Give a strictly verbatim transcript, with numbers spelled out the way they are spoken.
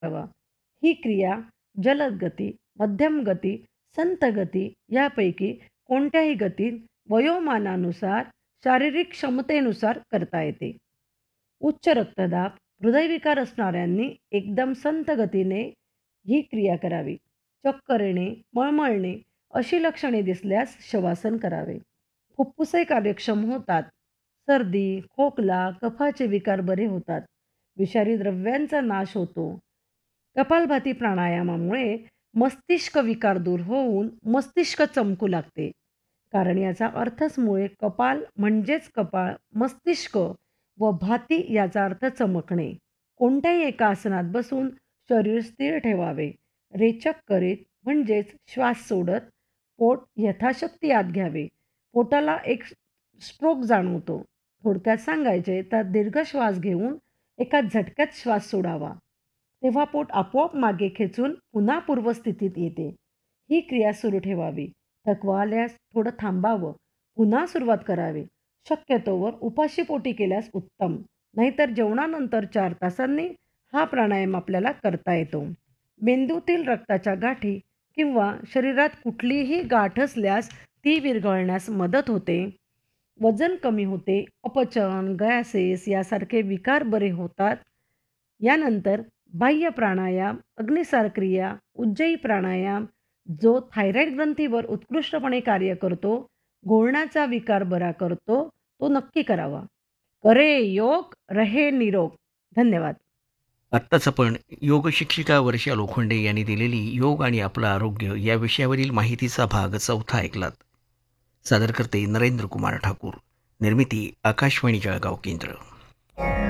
करावा. ही क्रिया जलद गती, मध्यम गती, संथ गती यापैकी कोणत्याही गतीत वयोमानानुसार शारीरिक क्षमतेनुसार करता येते. उच्च रक्तदाब, हृदयविकार असणाऱ्यांनी एकदम संथ गतीने ही क्रिया करावी. चक्कर येणे, मळमळणे अशी लक्षणे दिसल्यास शवासन करावे. फुफ्फुसे कार्यक्षम होतात. सर्दी, खोकला, कफाचे विकार बरे होतात. विषारी द्रव्यांचा नाश होतो. कपालभाती प्राणायामामुळे मस्तिष्क विकार दूर होऊन मस्तिष्क चमकू लागते. कारण याचा अर्थच मुळे कपाल म्हणजेच कपाळ, मस्तिष्क व भाती याचा अर्थ चमकणे. कोणत्याही एका आसनात बसून शरीर स्थिर ठेवावे. रेचक करीत म्हणजेच श्वास सोडत पोट यथाशक्ती आत घ्यावे. पोटाला एक स्ट्रोक जाणवतो. थोडक्यात सांगायचे तर दीर्घ श्वास घेऊन एका झटक्यात श्वास सोडावा. तेव्हा पोट आपोआप मागे खेचून पुन्हा पूर्वस्थितीत येते. ही क्रिया सुरू ठेवावी. थकवा आल्यास थोडं थांबावं. पुन्हा सुरुवात करावी. शक्यतोवर उपाशीपोटी केल्यास उत्तम. नाहीतर जेवणानंतर चार तासांनी हा प्राणायाम आपल्याला करता येतो. मेंदूतील रक्ताच्या गाठी किंवा शरीरात कुठलीही गाठ असल्यास ती विरघळण्यास मदत होते. वजन कमी होते. अपचन, गॅसेस यासारखे विकार बरे होतात. यानंतर बाह्य प्राणायाम, अग्निसार क्रिया, उज्जयी प्राणायाम जो थायरॉईड ग्रंथीवर उत्कृष्टपणे कार्य करतो, घोळण्याचा विकार बरा करतो, तो नक्की करावा. करे योग रहे निरोग. धन्यवाद. आत्ताच आपण योग शिक्षिका वर्षा लोखंडे यांनी दिलेली योग आणि आपलं आरोग्य या विषयावरील माहितीचा भाग चौथा ऐकलात. सादर करते नरेंद्र कुमार ठाकूर. निर्मिती आकाशवाणी जळगाव केंद्र.